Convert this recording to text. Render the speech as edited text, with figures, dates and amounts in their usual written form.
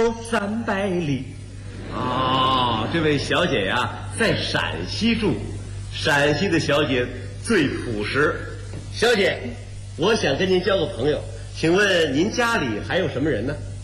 有300里。哦，这位小姐呀，在陕西住，陕西的小姐最朴实。小姐，我想跟您交个朋友，请问您家里还有什么人呢？